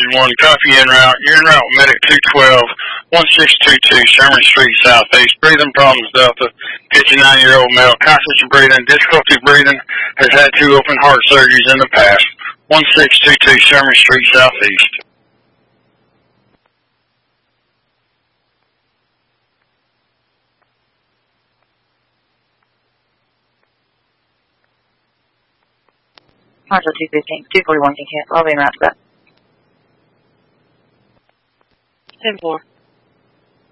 engine 1, copy en route. You're en route with medic 212, 1622 Sherman Street Southeast. Breathing problems, Delta. 59-year-old male, conscious breathing, difficulty breathing, has had 2 open heart surgeries in the past. 1622 Sherman Street Southeast. Honcho 215, 241 can cancel. I'll be en route to that. 10-4.